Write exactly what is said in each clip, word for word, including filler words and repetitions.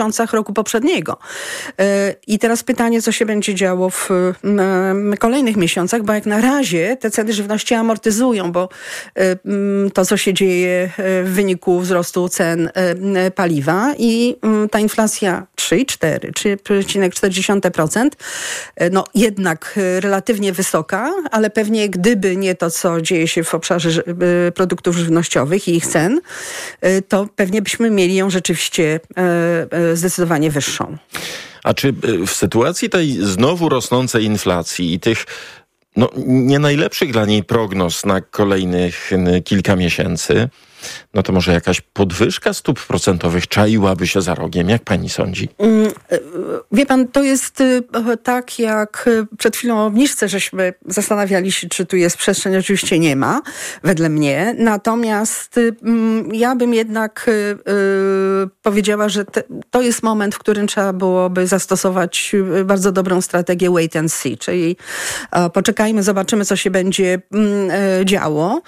miesiącach roku poprzedniego. I teraz pytanie, co się będzie działo w kolejnych miesiącach, bo jak na razie te ceny żywności amortyzują, bo to, co się dzieje w wyniku wzrostu cen paliwa i ta inflacja trzy i cztery, trzy przecinek cztery procent, no jednak relatywnie wysoka, ale pewnie gdyby nie to, co dzieje się w obszarze produktów żywnościowych i ich cen, to pewnie byśmy mieli ją rzeczywiście zdecydowanie wyższą. A czy w sytuacji tej znowu rosnącej inflacji i tych no, nie najlepszych dla niej prognoz na kolejnych kilka miesięcy, no to może jakaś podwyżka stóp procentowych czaiłaby się za rogiem? Jak pani sądzi? Wie pan, to jest tak, jak przed chwilą o obniżce żeśmy zastanawiali się, czy tu jest przestrzeń. Oczywiście nie ma, wedle mnie. Natomiast ja bym jednak powiedziała, że te, to jest moment, w którym trzeba byłoby zastosować bardzo dobrą strategię wait and see, czyli poczekajmy, zobaczymy, co się będzie działo.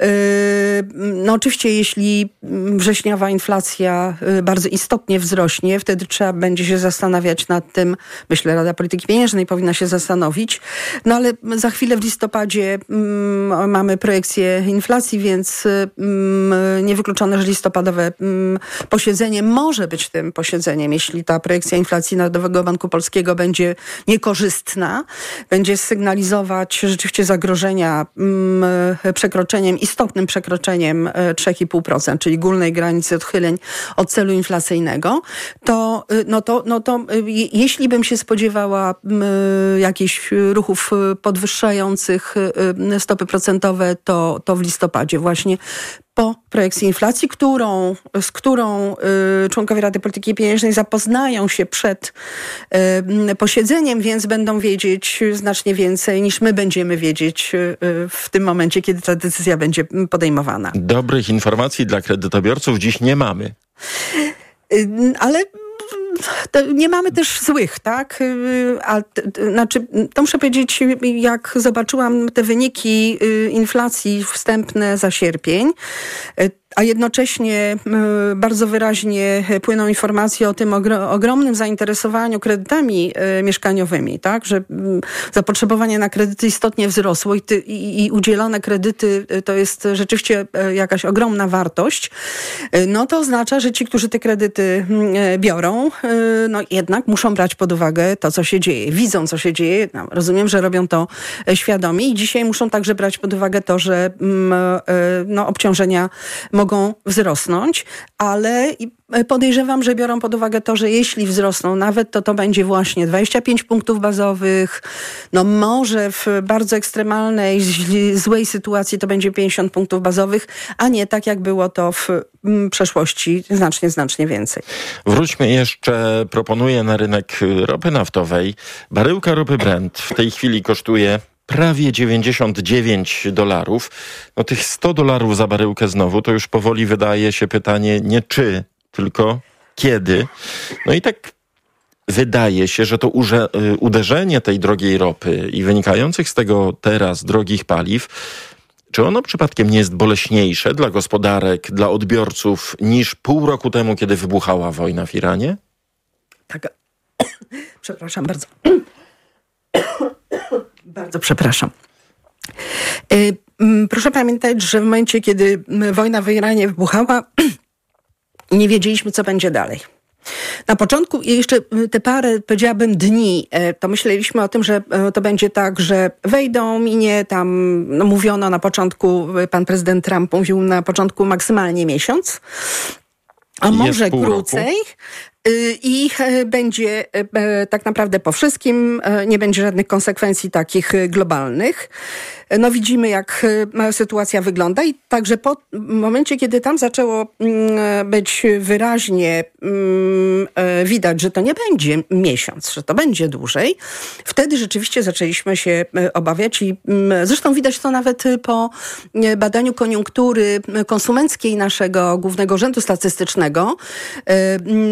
No oczywiście, jeśli wrześniowa inflacja bardzo istotnie wzrośnie, wtedy trzeba będzie się zastanawiać nad tym, myślę, Rada Polityki Pieniężnej powinna się zastanowić, no ale za chwilę w listopadzie mm, mamy projekcję inflacji, więc mm, niewykluczone, że listopadowe mm, posiedzenie może być tym posiedzeniem, jeśli ta projekcja inflacji Narodowego Banku Polskiego będzie niekorzystna, będzie sygnalizować rzeczywiście zagrożenia mm, przekroczeniem, istotnym przekroczeniem trzy i pół procent, czyli górnej granicy odchyleń od celu inflacyjnego, to, no to, no to jeśli bym się spodziewała y, jakichś ruchów podwyższających y, stopy procentowe, to, to w listopadzie właśnie po projekcji inflacji, którą, z którą y, członkowie Rady Polityki Pieniężnej zapoznają się przed y, posiedzeniem, więc będą wiedzieć znacznie więcej niż my będziemy wiedzieć y, w tym momencie, kiedy ta decyzja będzie podejmowana. Dobrych informacji dla kredytobiorców dziś nie mamy. Y, ale nie mamy też złych, tak? A, znaczy, to muszę powiedzieć, jak zobaczyłam te wyniki inflacji wstępne za sierpień, a jednocześnie bardzo wyraźnie płyną informacje o tym ogro- ogromnym zainteresowaniu kredytami y, mieszkaniowymi, tak? Że y, zapotrzebowanie na kredyty istotnie wzrosło i, ty, i, i udzielone kredyty y, to jest rzeczywiście y, jakaś ogromna wartość. Y, no to oznacza, że ci, którzy te kredyty y, biorą, y, no jednak muszą brać pod uwagę to, co się dzieje. Widzą, co się dzieje. No, rozumiem, że robią to y, świadomie i dzisiaj muszą także brać pod uwagę to, że y, y, no, obciążenia mogą mogą wzrosnąć, ale podejrzewam, że biorą pod uwagę to, że jeśli wzrosną nawet, to to będzie właśnie dwadzieścia pięć punktów bazowych, no może w bardzo ekstremalnej, złej sytuacji to będzie pięćdziesiąt punktów bazowych, a nie tak jak było to w przeszłości znacznie, znacznie więcej. Wróćmy jeszcze, proponuję na rynek ropy naftowej. Baryłka ropy Brent w tej chwili kosztuje prawie dziewięćdziesiąt dziewięć dolarów. No tych sto dolarów za baryłkę znowu, to już powoli wydaje się pytanie nie czy, tylko kiedy. No i tak wydaje się, że to urze- uderzenie tej drogiej ropy i wynikających z tego teraz drogich paliw, czy ono przypadkiem nie jest boleśniejsze dla gospodarek, dla odbiorców niż pół roku temu, kiedy wybuchała wojna w Iranie? Tak. Przepraszam bardzo. Bardzo przepraszam. Proszę pamiętać, że w momencie, kiedy wojna w Iranie wybuchała, nie wiedzieliśmy, co będzie dalej. Na początku, jeszcze te parę, powiedziałabym, dni, to myśleliśmy o tym, że to będzie tak, że wejdą, minie tam, no mówiono na początku, pan prezydent Trump mówił na początku maksymalnie miesiąc, a może krócej. I będzie tak naprawdę po wszystkim, nie będzie żadnych konsekwencji takich globalnych. No widzimy, jak sytuacja wygląda i także po momencie, kiedy tam zaczęło być wyraźnie widać, że to nie będzie miesiąc, że to będzie dłużej, wtedy rzeczywiście zaczęliśmy się obawiać i zresztą widać to nawet po badaniu koniunktury konsumenckiej naszego Głównego Urzędu Statystycznego.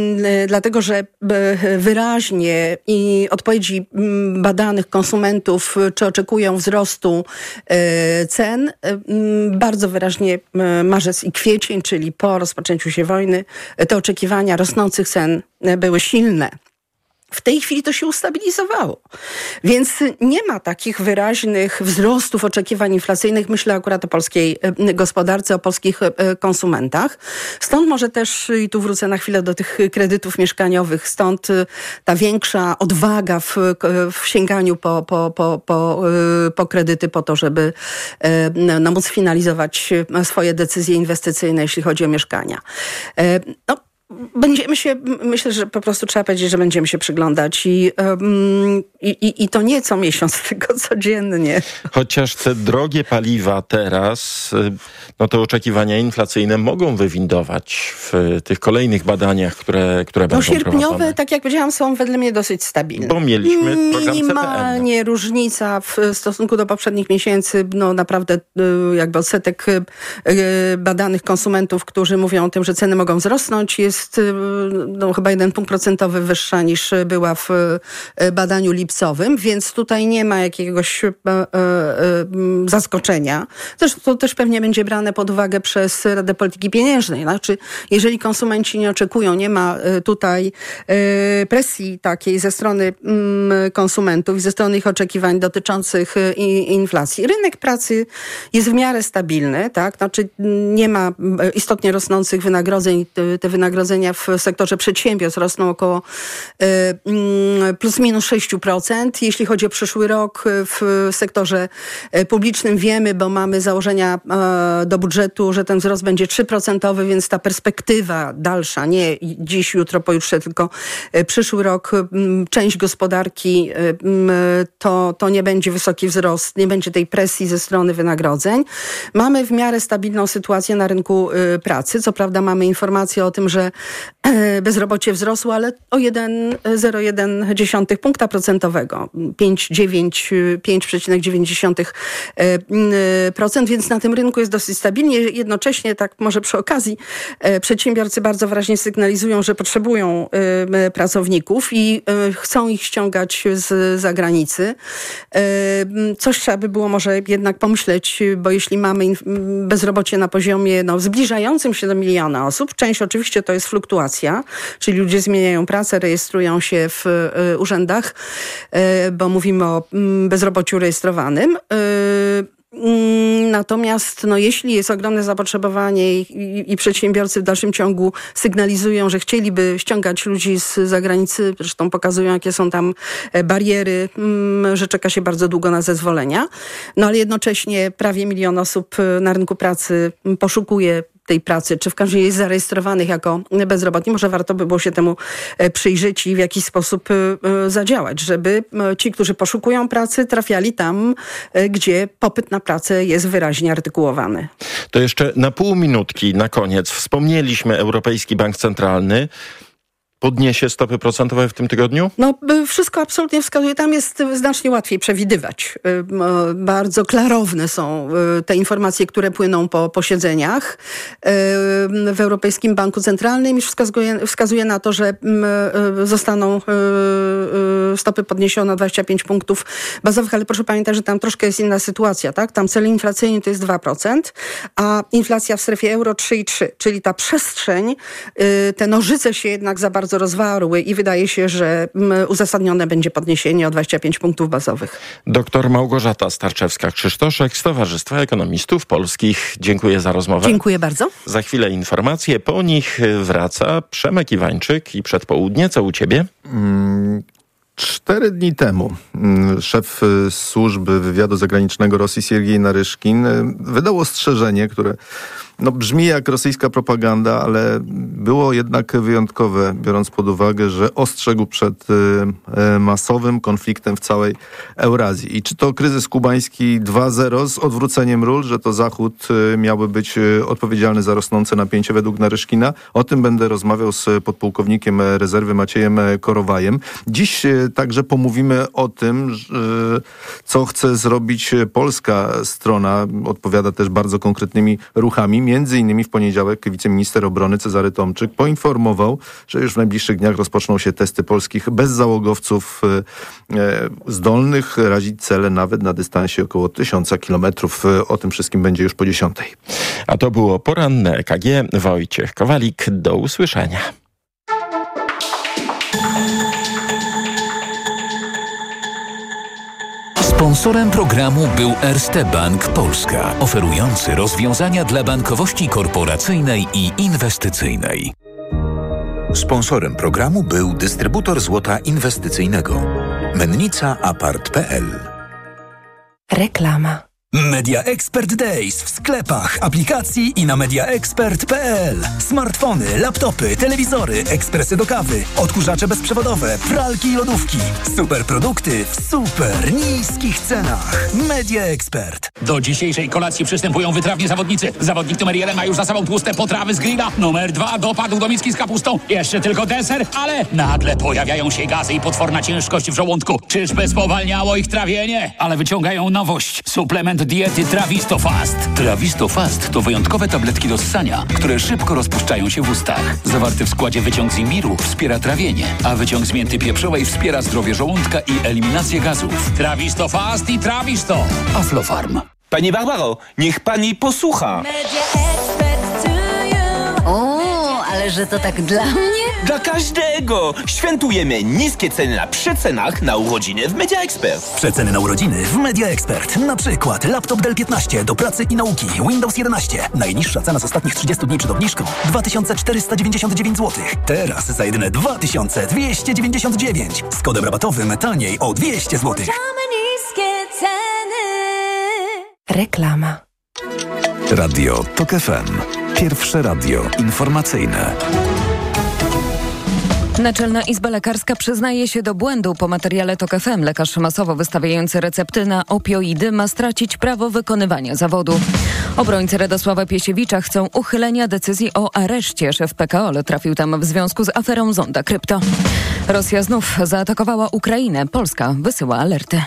dlatego że wyraźnie i odpowiedzi badanych konsumentów, czy oczekują wzrostu cen, bardzo wyraźnie marzec i kwiecień, czyli po rozpoczęciu się wojny, te oczekiwania rosnących cen były silne. W tej chwili to się ustabilizowało. Więc nie ma takich wyraźnych wzrostów oczekiwań inflacyjnych. Myślę akurat o polskiej gospodarce, o polskich konsumentach. Stąd może też, i tu wrócę na chwilę do tych kredytów mieszkaniowych, stąd ta większa odwaga w, w sięganiu po, po, po, po, po kredyty po to, żeby no, móc finalizować swoje decyzje inwestycyjne, jeśli chodzi o mieszkania. No, Będziemy się, myślę, że po prostu trzeba powiedzieć, że będziemy się przyglądać i, um, i, i to nie co miesiąc, tylko codziennie. Chociaż te drogie paliwa teraz, no te oczekiwania inflacyjne mogą wywindować w tych kolejnych badaniach, które, które będą prowadzone. No sierpniowe, tak jak powiedziałam, są wedle mnie dosyć stabilne. Bo mieliśmy program minimalnie C P N. Różnica w stosunku do poprzednich miesięcy, no naprawdę jakby odsetek badanych konsumentów, którzy mówią o tym, że ceny mogą wzrosnąć, jest jest no, chyba jeden punkt procentowy wyższa niż była w badaniu lipcowym, więc tutaj nie ma jakiegoś e, e, zaskoczenia. Zresztą to też pewnie będzie brane pod uwagę przez Radę Polityki Pieniężnej. Znaczy, jeżeli konsumenci nie oczekują, nie ma tutaj e, presji takiej ze strony mm, konsumentów i ze strony ich oczekiwań dotyczących i, inflacji. Rynek pracy jest w miarę stabilny, tak? Znaczy nie ma istotnie rosnących wynagrodzeń. Te, te wynagrodzenia w sektorze przedsiębiorstw rosną około e, plus minus sześć procent. Jeśli chodzi o przyszły rok w sektorze publicznym wiemy, bo mamy założenia e, do budżetu, że ten wzrost będzie trzy procent, więc ta perspektywa dalsza, nie dziś, jutro, pojutrze, tylko przyszły rok, m, część gospodarki m, to, to nie będzie wysoki wzrost, nie będzie tej presji ze strony wynagrodzeń. Mamy w miarę stabilną sytuację na rynku y, pracy. Co prawda mamy informację o tym, że y, bezrobocie wzrosło, ale o jeden przecinek zero jeden punkta procentowego. pięć przecinek dziewięć procent, więc na tym rynku jest dosyć stabilnie. Jednocześnie, tak może przy okazji, y, przedsiębiorcy bardzo wyraźnie sygnalizują, że potrzebują y, pracowników i y, chcą ich ściągać z zagranicy. Y, coś trzeba by było może jednak pomyśleć, bo jeśli mamy bezrobocie na poziomie no, zbliżającym się do miliona osób, część oczywiście to jest fluktuacja, czyli ludzie zmieniają pracę, rejestrują się w y, urzędach, y, bo mówimy o y, bezrobociu rejestrowanym. Y, Natomiast no, jeśli jest ogromne zapotrzebowanie i, i, i przedsiębiorcy w dalszym ciągu sygnalizują, że chcieliby ściągać ludzi z zagranicy, zresztą pokazują, jakie są tam bariery, że czeka się bardzo długo na zezwolenia, no ale jednocześnie prawie milion osób na rynku pracy poszukuje tej pracy, czy w każdym razie jest zarejestrowanych jako bezrobotni. Może warto by było się temu przyjrzeć i w jakiś sposób zadziałać, żeby ci, którzy poszukują pracy, trafiali tam, gdzie popyt na pracę jest wyraźnie artykułowany. To jeszcze na pół minutki na koniec. Wspomnieliśmy Europejski Bank Centralny. Podniesie stopy procentowe w tym tygodniu? No, wszystko absolutnie wskazuje. Tam jest znacznie łatwiej przewidywać. Bardzo klarowne są te informacje, które płyną po posiedzeniach w Europejskim Banku Centralnym. Już wskazuje, wskazuje na to, że zostaną stopy podniesione o dwadzieścia pięć punktów bazowych, ale proszę pamiętać, że tam troszkę jest inna sytuacja, tak? Tam cel inflacyjny to jest dwa procent, a inflacja w strefie euro trzy i trzy, czyli ta przestrzeń, te nożyce się jednak za bardzo rozwarły i wydaje się, że uzasadnione będzie podniesienie o dwadzieścia pięć punktów bazowych. Doktor Małgorzata Starczewska-Krzysztoszek z Towarzystwa Ekonomistów Polskich. Dziękuję za rozmowę. Dziękuję bardzo. Za chwilę informacje, po nich wraca Przemek Iwańczyk i przedpołudnie. Co u ciebie? Mm. Cztery dni temu szef służby wywiadu zagranicznego Rosji Siergiej Naryszkin wydał ostrzeżenie, które no, brzmi jak rosyjska propaganda, ale było jednak wyjątkowe, biorąc pod uwagę, że ostrzegł przed masowym konfliktem w całej Eurazji. I czy to kryzys kubański dwa zero z odwróceniem ról, że to Zachód miałby być odpowiedzialny za rosnące napięcie według Naryszkina? O tym będę rozmawiał z podpułkownikiem rezerwy Maciejem Korowajem. Dziś także pomówimy o tym, co chce zrobić polska strona. Odpowiada też bardzo konkretnymi ruchami. zbrojeniami. Między innymi w poniedziałek wiceminister obrony Cezary Tomczyk poinformował, że już w najbliższych dniach rozpoczną się testy polskich bezzałogowców e, zdolnych razić cele nawet na dystansie około tysiąca kilometrów. O tym wszystkim będzie już po dziesiątej. A to było poranne E K G. Wojciech Kowalik, do usłyszenia. Sponsorem programu był Erste Bank Polska, oferujący rozwiązania dla bankowości korporacyjnej i inwestycyjnej. Sponsorem programu był dystrybutor złota inwestycyjnego Mennica Apart kropka p l. Reklama. Media Expert Days w sklepach, aplikacji i na media expert kropka p l. Smartfony, laptopy, telewizory, ekspresy do kawy, odkurzacze bezprzewodowe, pralki i lodówki. Super produkty w super niskich cenach. Media Expert. Do dzisiejszej kolacji przystępują wytrawni zawodnicy. Zawodnik numer jeden ma już za sobą tłuste potrawy z grilla. Numer dwa dopadł do miski z kapustą. Jeszcze tylko deser, ale nagle pojawiają się gazy i potworna ciężkość w żołądku. Czyżby spowalniało ich trawienie? Ale wyciągają nowość. Suplement diety Trawisto Fast. Trawisto Fast to wyjątkowe tabletki do ssania, które szybko rozpuszczają się w ustach. Zawarty w składzie wyciąg z imbiru wspiera trawienie, a wyciąg z mięty pieprzowej wspiera zdrowie żołądka i eliminację gazów. Trawisto Fast i Trawisto. Aflofarm. Pani Barbaro, niech pani posłucha. O, ale że to tak dla mnie? Dla każdego! Świętujemy niskie ceny na przecenach na urodziny w Media Expert. Przeceny na urodziny w Media Expert. Na przykład laptop Dell piętnaście do pracy i nauki, Windows jedenaście. Najniższa cena z ostatnich trzydziestu dni przed obniżką dwa tysiące czterysta dziewięćdziesiąt dziewięć złotych. Teraz za jedyne dwa tysiące dwieście dziewięćdziesiąt dziewięć. Z kodem rabatowym taniej o dwieście złotych. Niskie ceny. Reklama. Radio Tok F M. Pierwsze radio informacyjne. Naczelna Izba Lekarska przyznaje się do błędu. Po materiale Tok F M lekarz masowo wystawiający recepty na opioidy ma stracić prawo wykonywania zawodu. Obrońcy Radosława Piesiewicza chcą uchylenia decyzji o areszcie. Szef P K O L trafił tam w związku z aferą Zonda Krypto. Rosja znów zaatakowała Ukrainę. Polska wysyła alerty.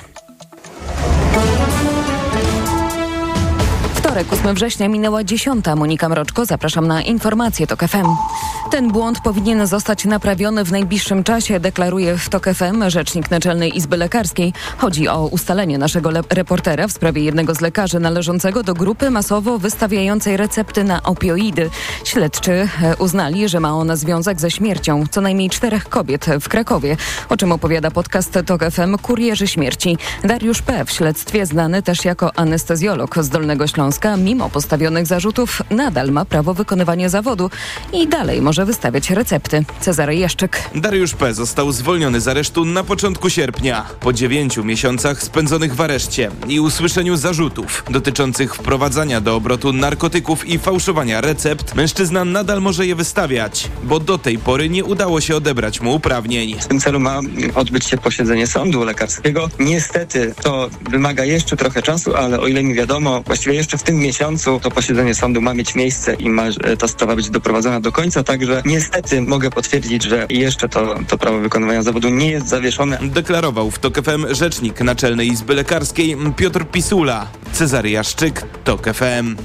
Wtorek, ósmego września, minęła dziesiąta. Monika Mroczko, zapraszam na informacje Tok F M. Ten błąd powinien zostać naprawiony w najbliższym czasie, deklaruje w Tok F M rzecznik Naczelnej Izby Lekarskiej. Chodzi o ustalenie naszego le- reportera w sprawie jednego z lekarzy należącego do grupy masowo wystawiającej recepty na opioidy. Śledczy uznali, że ma ona związek ze śmiercią co najmniej czterech kobiet w Krakowie, o czym opowiada podcast Tok F M Kurierzy Śmierci. Dariusz P., w śledztwie znany też jako anestezjolog z Dolnego Śląska, mimo postawionych zarzutów nadal ma prawo wykonywania zawodu i dalej może wystawiać recepty. Cezary Jaszczyk. Dariusz P. został zwolniony z aresztu na początku sierpnia. Po dziewięciu miesiącach spędzonych w areszcie i usłyszeniu zarzutów dotyczących wprowadzania do obrotu narkotyków i fałszowania recept, mężczyzna nadal może je wystawiać, bo do tej pory nie udało się odebrać mu uprawnień. W tym celu ma odbyć się posiedzenie sądu lekarskiego. Niestety to wymaga jeszcze trochę czasu, ale o ile mi wiadomo, właściwie jeszcze w tym miesiącu to posiedzenie sądu ma mieć miejsce i ma ta sprawa być doprowadzona do końca, także niestety mogę potwierdzić, że jeszcze to, to prawo wykonywania zawodu nie jest zawieszone. Deklarował w Tok F M rzecznik Naczelnej Izby Lekarskiej Piotr Pisula. Cezary Jaszczyk, Tok F M.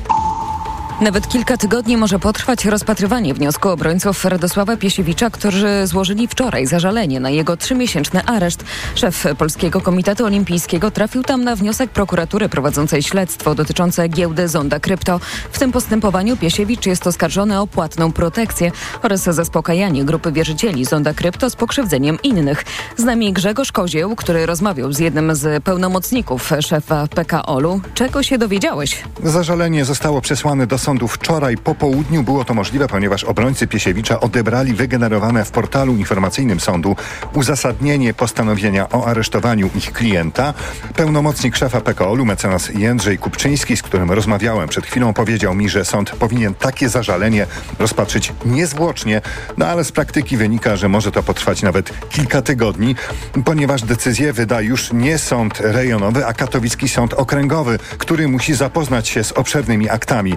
Nawet kilka tygodni może potrwać rozpatrywanie wniosku obrońców Radosława Piesiewicza, którzy złożyli wczoraj zażalenie na jego trzymiesięczny areszt. Szef Polskiego Komitetu Olimpijskiego trafił tam na wniosek prokuratury prowadzącej śledztwo dotyczące giełdy Zonda Krypto. W tym postępowaniu Piesiewicz jest oskarżony o płatną protekcję oraz zaspokajanie grupy wierzycieli Zonda Krypto z pokrzywdzeniem innych. Z nami Grzegorz Kozieł, który rozmawiał z jednym z pełnomocników szefa P K O L-u. Czego się dowiedziałeś? Zażalenie zostało przesłane do sądu wczoraj po południu. Było to możliwe, ponieważ obrońcy Piesiewicza odebrali wygenerowane w portalu informacyjnym sądu uzasadnienie postanowienia o aresztowaniu ich klienta. Pełnomocnik szefa P K O L-u, mecenas Jędrzej Kupczyński, z którym rozmawiałem przed chwilą, powiedział mi, że sąd powinien takie zażalenie rozpatrzyć niezwłocznie, no ale z praktyki wynika, że może to potrwać nawet kilka tygodni, ponieważ decyzję wyda już nie sąd rejonowy, a katowicki sąd okręgowy, który musi zapoznać się z obszernymi aktami.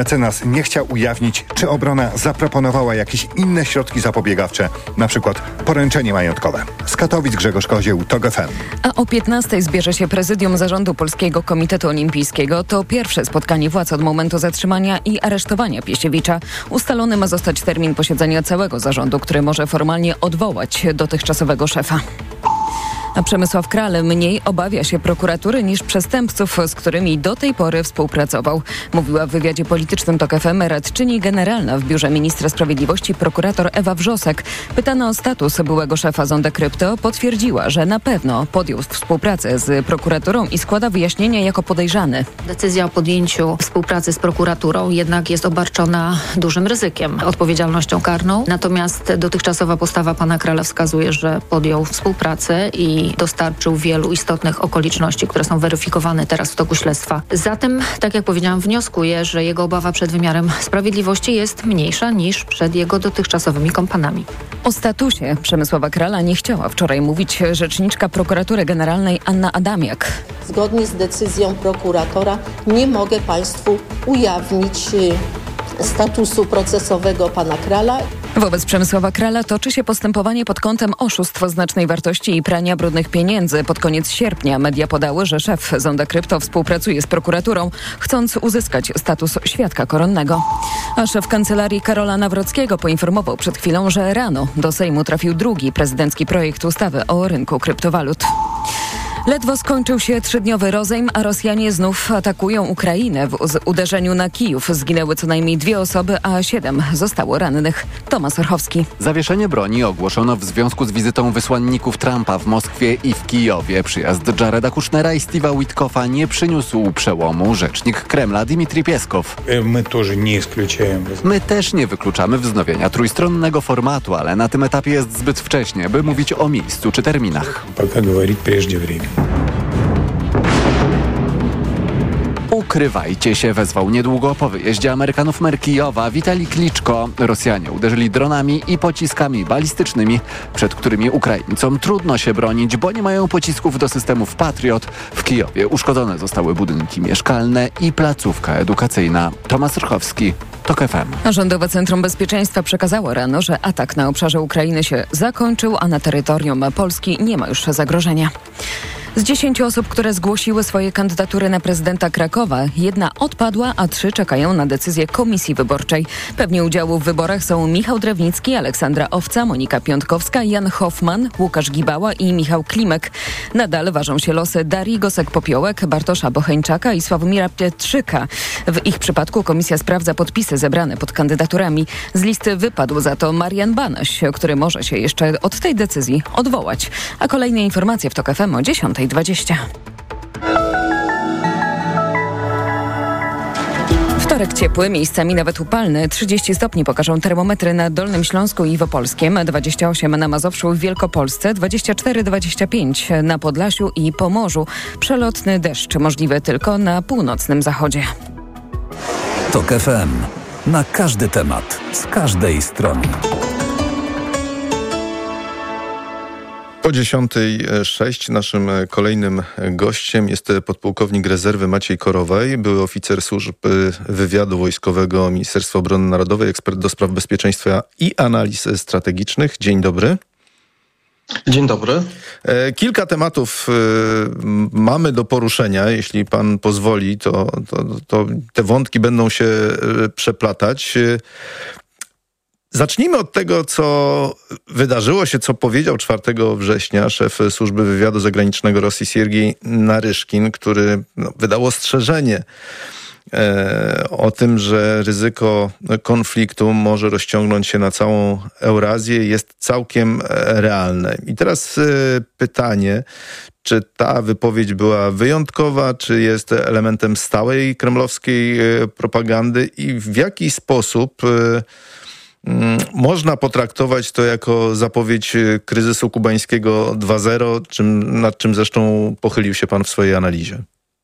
Mecenas nie chciał ujawnić, czy obrona zaproponowała jakieś inne środki zapobiegawcze, na przykład poręczenie majątkowe. Z Katowic Grzegorz Kozieł, TOG F M. A o piętnastej zbierze się prezydium Zarządu Polskiego Komitetu Olimpijskiego. To pierwsze spotkanie władz od momentu zatrzymania i aresztowania Piesiewicza. Ustalony ma zostać termin posiedzenia całego zarządu, który może formalnie odwołać dotychczasowego szefa. A Przemysław Kral mniej obawia się prokuratury niż przestępców, z którymi do tej pory współpracował. Mówiła w wywiadzie politycznym TOK F M radczyni generalna w Biurze Ministra Sprawiedliwości prokurator Ewa Wrzosek. Pytana o status byłego szefa Zonda Krypto, potwierdziła, że na pewno podjął współpracę z prokuraturą i składa wyjaśnienia jako podejrzany. Decyzja o podjęciu współpracy z prokuraturą jednak jest obarczona dużym ryzykiem, odpowiedzialnością karną. Natomiast dotychczasowa postawa pana Krala wskazuje, że podjął współpracę i dostarczył wielu istotnych okoliczności, które są weryfikowane teraz w toku śledztwa. Zatem, tak jak powiedziałam, wnioskuję, że jego obawa przed wymiarem sprawiedliwości jest mniejsza niż przed jego dotychczasowymi kompanami. O statusie Przemysława Krala nie chciała wczoraj mówić rzeczniczka Prokuratury Generalnej Anna Adamiak. Zgodnie z decyzją prokuratora nie mogę państwu ujawnić statusu procesowego pana Krala. Wobec Przemysława Krala toczy się postępowanie pod kątem oszustw o znacznej wartości i prania brudnych pieniędzy. Pod koniec sierpnia media podały, że szef Zonda Krypto współpracuje z prokuraturą, chcąc uzyskać status świadka koronnego. A szef kancelarii Karola Nawrockiego poinformował przed chwilą, że rano do Sejmu trafił drugi prezydencki projekt ustawy o rynku kryptowalut. Ledwo skończył się trzydniowy rozejm, a Rosjanie znów atakują Ukrainę. W uderzeniu na Kijów zginęły co najmniej dwie osoby, a siedem zostało rannych. Tomasz Orchowski. Zawieszenie broni ogłoszono w związku z wizytą wysłanników Trumpa w Moskwie i w Kijowie. Przyjazd Jareda Kushnera i Steve'a Witkoffa nie przyniósł przełomu. Rzecznik Kremla Dmitrij Pieskow. My też nie wykluczamy wznowienia trójstronnego formatu, ale na tym etapie jest zbyt wcześnie, by mówić o miejscu czy terminach. Ukrywajcie się, wezwał niedługo po wyjeździe Amerykanów mer Kijowa Witalij Kliczko. Rosjanie uderzyli dronami i pociskami balistycznymi, przed którymi Ukraińcom trudno się bronić, bo nie mają pocisków do systemów Patriot. W Kijowie uszkodzone zostały budynki mieszkalne i placówka edukacyjna. Tomasz Orchowski, TOK F M. Rządowe Centrum Bezpieczeństwa przekazało rano, że atak na obszarze Ukrainy się zakończył, a na terytorium Polski nie ma już zagrożenia. Z dziesięciu osób, które zgłosiły swoje kandydatury na prezydenta Krakowa, jedna odpadła, a trzy czekają na decyzję Komisji Wyborczej. Pewni udziału w wyborach są Michał Drewnicki, Aleksandra Owca, Monika Piątkowska, Jan Hoffman, Łukasz Gibała i Michał Klimek. Nadal ważą się losy Darii Gosek-Popiołek, Bartosza Bocheńczaka i Sławomira Pietrzyka. W ich przypadku komisja sprawdza podpisy zebrane pod kandydaturami. Z listy wypadł za to Marian Banaś, który może się jeszcze od tej decyzji odwołać. A kolejne informacje w TOK F M o dziesiątej dwadzieścia. Wtorek ciepły, miejscami nawet upalny. trzydzieści stopni pokażą termometry na Dolnym Śląsku i w Opolskiem, dwadzieścia osiem na Mazowszu i w Wielkopolsce, dwadzieścia cztery dwadzieścia pięć na Podlasiu i Pomorzu. Przelotny deszcz możliwy tylko na północnym zachodzie. TOK F M. Na każdy temat, z każdej strony. Po dziesiątej sześć naszym kolejnym gościem jest podpułkownik rezerwy Maciej Korowaj, były oficer służb wywiadu wojskowego Ministerstwa Obrony Narodowej, ekspert do spraw bezpieczeństwa i analiz strategicznych. Dzień dobry. Dzień dobry. Kilka tematów mamy do poruszenia. Jeśli pan pozwoli, to, to, to te wątki będą się przeplatać. Zacznijmy od tego, co wydarzyło się, co powiedział czwartego września szef Służby Wywiadu Zagranicznego Rosji Siergiej Naryszkin, który no, wydał ostrzeżenie e, o tym, że ryzyko konfliktu może rozciągnąć się na całą Eurazję, jest całkiem realne. I teraz e, pytanie, czy ta wypowiedź była wyjątkowa, czy jest elementem stałej kremlowskiej e, propagandy i w jaki sposób e, można potraktować to jako zapowiedź kryzysu kubańskiego dwa zero, czym, nad czym zresztą pochylił się pan w swojej analizie.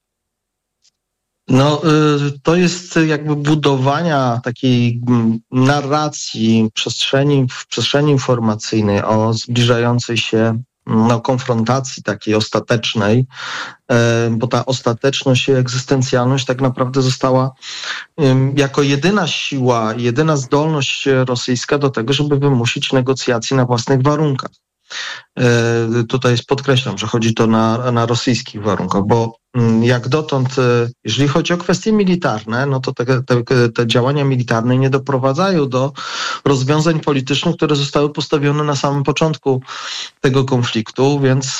No, to jest jakby budowania takiej narracji przestrzeni, w przestrzeni informacyjnej o zbliżającej się no, konfrontacji takiej ostatecznej, bo ta ostateczność i egzystencjalność tak naprawdę została jako jedyna siła, jedyna zdolność rosyjska do tego, żeby wymusić negocjacje na własnych warunkach. Tutaj podkreślam, że chodzi to na, na rosyjskich warunkach, bo jak dotąd, jeżeli chodzi o kwestie militarne, no to te, te, te działania militarne nie doprowadzają do rozwiązań politycznych, które zostały postawione na samym początku tego konfliktu, więc,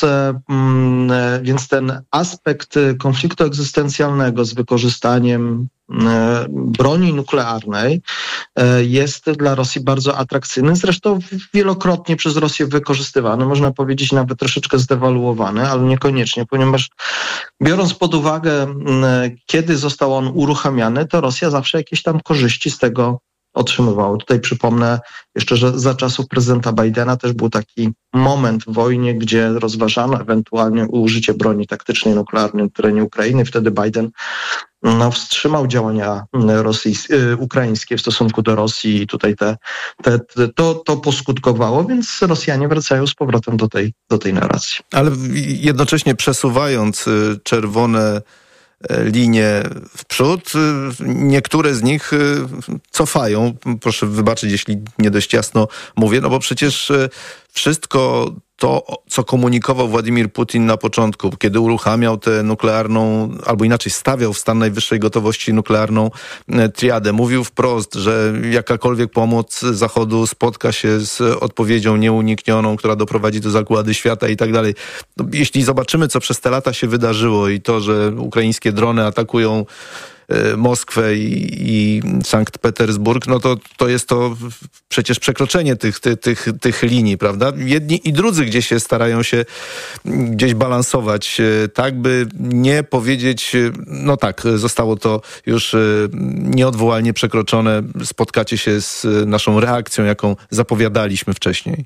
więc ten aspekt konfliktu egzystencjalnego z wykorzystaniem broni nuklearnej jest dla Rosji bardzo atrakcyjny, zresztą wielokrotnie przez Rosję wykorzystywany, można powiedzieć nawet troszeczkę zdewaluowany, ale niekoniecznie, ponieważ biorąc pod uwagę, kiedy został on uruchamiany, to Rosja zawsze jakieś tam korzyści z tego otrzymywała. Tutaj przypomnę jeszcze, że za czasów prezydenta Bidena też był taki moment w wojnie, gdzie rozważano ewentualnie użycie broni taktycznej nuklearnej na terenie Ukrainy. Wtedy Biden no, wstrzymał działania rosyjskie, ukraińskie w stosunku do Rosji i tutaj te, te, te, to, to poskutkowało, więc Rosjanie wracają z powrotem do tej, do tej narracji. Ale jednocześnie przesuwając czerwone linie w przód, niektóre z nich cofają. Proszę wybaczyć, jeśli nie dość jasno mówię, no bo przecież wszystko to, co komunikował Władimir Putin na początku, kiedy uruchamiał tę nuklearną, albo inaczej stawiał w stan najwyższej gotowości nuklearną triadę. Mówił wprost, że jakakolwiek pomoc Zachodu spotka się z odpowiedzią nieuniknioną, która doprowadzi do zagłady świata i tak dalej. Jeśli zobaczymy, co przez te lata się wydarzyło i to, że ukraińskie drony atakują Moskwę i, i Sankt Petersburg, no to, to jest to przecież przekroczenie tych, tych, tych, tych linii, prawda? Jedni i drudzy gdzieś się starają się gdzieś balansować, tak by nie powiedzieć, no tak, zostało to już nieodwołalnie przekroczone, spotkacie się z naszą reakcją, jaką zapowiadaliśmy wcześniej.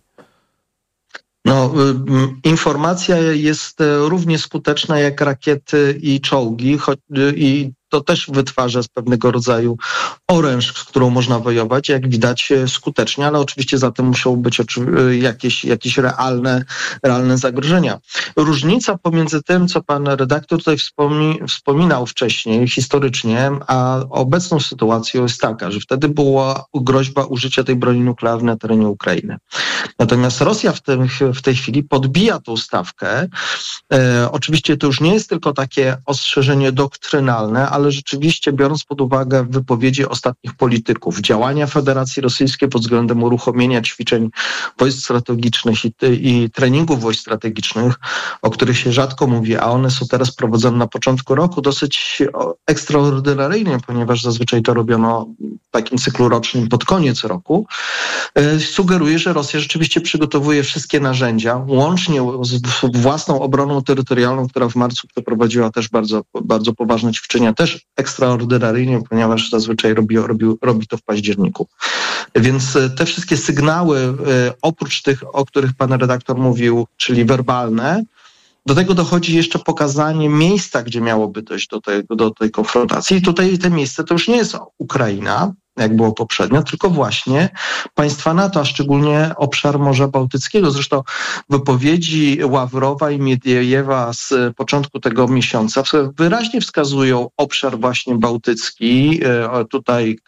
No, informacja jest równie skuteczna jak rakiety i czołgi, choć, i to też wytwarza z pewnego rodzaju oręż, z którą można wojować, jak widać skutecznie, ale oczywiście za tym muszą być jakieś, jakieś realne, realne zagrożenia. Różnica pomiędzy tym, co pan redaktor tutaj wspomni, wspominał wcześniej, historycznie, a obecną sytuacją jest taka, że wtedy była groźba użycia tej broni nuklearnej na terenie Ukrainy. Natomiast Rosja w, tym, w tej chwili podbija tą stawkę. E, oczywiście to już nie jest tylko takie ostrzeżenie doktrynalne, ale rzeczywiście biorąc pod uwagę wypowiedzi ostatnich polityków, działania Federacji Rosyjskiej pod względem uruchomienia ćwiczeń wojsk strategicznych i, i treningów wojsk strategicznych, o których się rzadko mówi, a one są teraz prowadzone na początku roku, dosyć ekstraordynaryjnie, ponieważ zazwyczaj to robiono w takim cyklu rocznym pod koniec roku, e, sugeruje, że Rosja rzeczywiście przygotowuje wszystkie narzędzia, łącznie z własną obroną terytorialną, która w marcu przeprowadziła też bardzo, bardzo poważne ćwiczenia, też ekstraordynaryjnie, ponieważ zazwyczaj robi, robi, robi to w październiku. Więc te wszystkie sygnały, oprócz tych, o których pan redaktor mówił, czyli werbalne, do tego dochodzi jeszcze pokazanie miejsca, gdzie miałoby dojść do, tego, do tej konfrontacji. I tutaj te miejsce to już nie jest Ukraina, jak było poprzednio, tylko właśnie państwa NATO, a szczególnie obszar Morza Bałtyckiego. Zresztą wypowiedzi Ławrowa i Miediejewa z początku tego miesiąca wyraźnie wskazują obszar właśnie bałtycki. Tutaj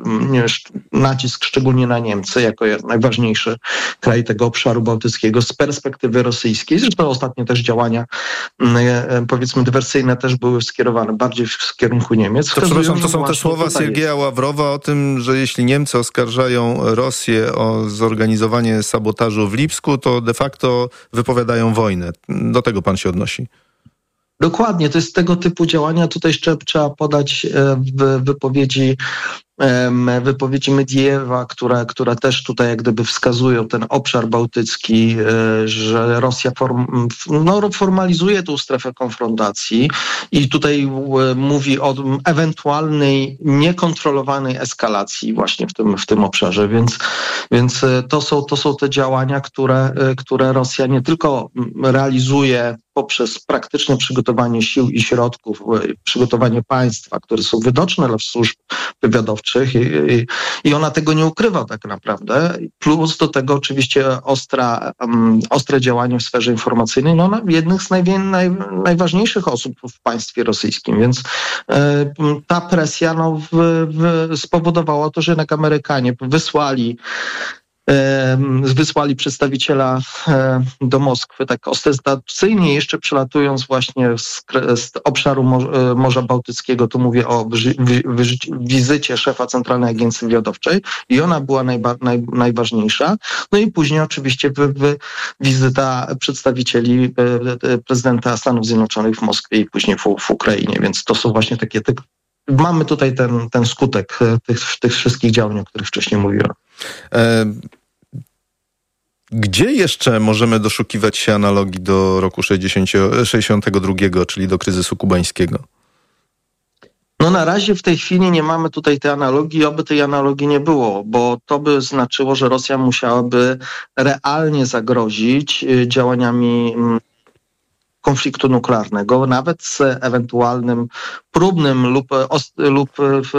nacisk szczególnie na Niemcy, jako najważniejszy kraj tego obszaru bałtyckiego z perspektywy rosyjskiej. Zresztą ostatnio też działania, powiedzmy, dywersyjne też były skierowane bardziej w kierunku Niemiec. To, przepraszam, to są te słowa Siergieja Ławrowa o tym, że jeśli Niemcy oskarżają Rosję o zorganizowanie sabotażu w Lipsku, to de facto wypowiadają wojnę. Do tego pan się odnosi. Dokładnie, to jest tego typu działania. Tutaj jeszcze trzeba podać w wypowiedzi wypowiedzi Mediejewa, która, która też tutaj jak gdyby wskazują ten obszar bałtycki, że Rosja form, no, formalizuje tą strefę konfrontacji i tutaj mówi o ewentualnej niekontrolowanej eskalacji właśnie w tym, w tym obszarze, więc, więc to są, to są te działania, które, które Rosja nie tylko realizuje poprzez praktyczne przygotowanie sił i środków, przygotowanie państwa, które są widoczne dla służb wywiadowczych i, i, i ona tego nie ukrywa tak naprawdę. Plus do tego oczywiście ostra, um, ostre działanie w sferze informacyjnej, no ona jednych z najwię, naj, najważniejszych osób w państwie rosyjskim, więc e, ta presja no, w, w, spowodowała to, że jednak Amerykanie wysłali wysłali przedstawiciela do Moskwy tak ostentacyjnie, jeszcze przylatując właśnie z, z obszaru Morza Bałtyckiego, tu mówię o wy, wy, wy, wizycie szefa Centralnej Agencji Wywiadowczej i ona była najba, naj, najważniejsza. No i później oczywiście wy, wy, wizyta przedstawicieli prezydenta Stanów Zjednoczonych w Moskwie i później w, w Ukrainie, więc to są właśnie takie... Te, mamy tutaj ten, ten skutek tych, tych wszystkich działań, o których wcześniej mówiłem. E- Gdzie jeszcze możemy doszukiwać się analogii do roku sześćdziesiątego drugiego, czyli do kryzysu kubańskiego? No na razie w tej chwili nie mamy tutaj tej analogii, oby tej analogii nie było, bo to by znaczyło, że Rosja musiałaby realnie zagrozić działaniami konfliktu nuklearnego, nawet z ewentualnym próbnym lub, lub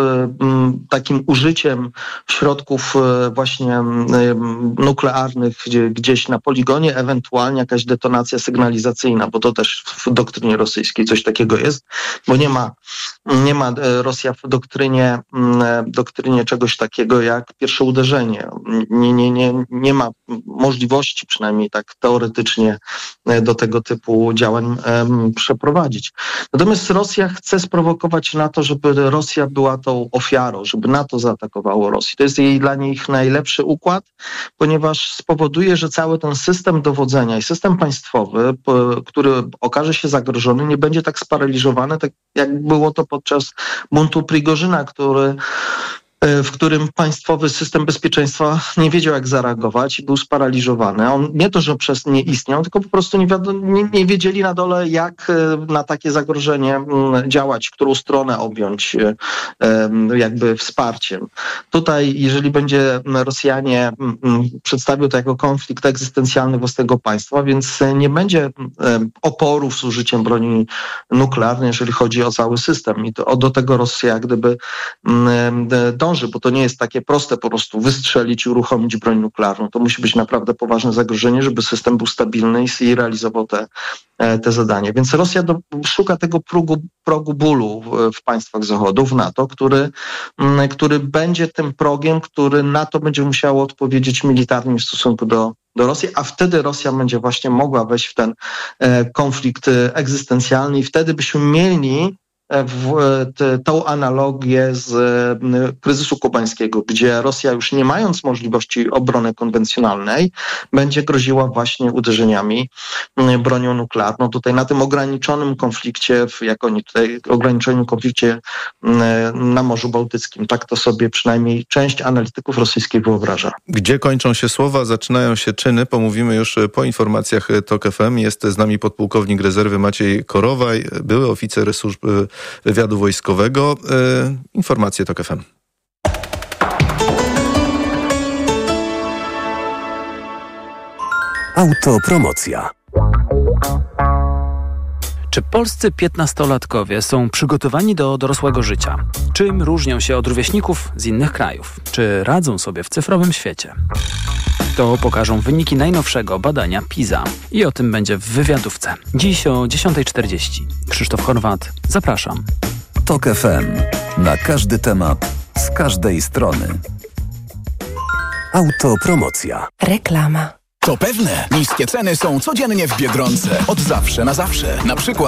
takim użyciem środków właśnie nuklearnych gdzieś na poligonie, ewentualnie jakaś detonacja sygnalizacyjna, bo to też w doktrynie rosyjskiej coś takiego jest, bo nie ma, nie ma Rosja w doktrynie, doktrynie czegoś takiego jak pierwsze uderzenie. Nie, nie, nie, nie ma możliwości, przynajmniej tak teoretycznie, do tego typu działań um, przeprowadzić. Natomiast Rosja chce sprowokować na to, żeby Rosja była tą ofiarą, żeby NATO zaatakowało Rosję. To jest jej dla nich najlepszy układ, ponieważ spowoduje, że cały ten system dowodzenia i system państwowy, p- który okaże się zagrożony, nie będzie tak sparaliżowany, tak jak było to podczas buntu Prigorzyna, który w którym państwowy system bezpieczeństwa nie wiedział, jak zareagować i był sparaliżowany. On nie to, że przez nie istniał, tylko po prostu nie, wiado- nie, nie wiedzieli na dole, jak na takie zagrożenie działać, którą stronę objąć jakby wsparciem. Tutaj, jeżeli będzie Rosjanie przedstawił to jako konflikt egzystencjalny własnego państwa, więc nie będzie oporów z użyciem broni nuklearnej, jeżeli chodzi o cały system. I to, do tego Rosja jak gdyby do bo to nie jest takie proste po prostu wystrzelić i uruchomić broń nuklearną. To musi być naprawdę poważne zagrożenie, żeby system był stabilny i realizował te, te zadania. Więc Rosja do, szuka tego progu, progu bólu w, w państwach Zachodu, w NATO, który, który będzie tym progiem, który NATO będzie musiało odpowiedzieć militarnie w stosunku do do Rosji, a wtedy Rosja będzie właśnie mogła wejść w ten e, konflikt egzystencjalny i wtedy byśmy mieli w te, tą analogię z kryzysu kubańskiego, gdzie Rosja już nie mając możliwości obrony konwencjonalnej będzie groziła właśnie uderzeniami bronią nuklearną. Tutaj na tym ograniczonym konflikcie, jak oni tutaj, ograniczonym konflikcie na Morzu Bałtyckim. Tak to sobie przynajmniej część analityków rosyjskich wyobraża. Gdzie kończą się słowa, zaczynają się czyny. Pomówimy już po informacjach TOK F M. Jest z nami podpułkownik rezerwy Maciej Korowaj, były oficer służby wywiadu wojskowego. E, informacje TOK F M. Autopromocja. Czy polscy piętnastolatkowie są przygotowani do dorosłego życia? Czym różnią się od rówieśników z innych krajów? Czy radzą sobie w cyfrowym świecie? To pokażą wyniki najnowszego badania PISA. I o tym będzie w wywiadówce. Dziś o dziesiąta czterdzieści. Krzysztof Chorwat, zapraszam. TOK F M. Na każdy temat, z każdej strony. Autopromocja. Reklama. To pewne, niskie ceny są codziennie w Biedronce. Od zawsze na zawsze. Na przykład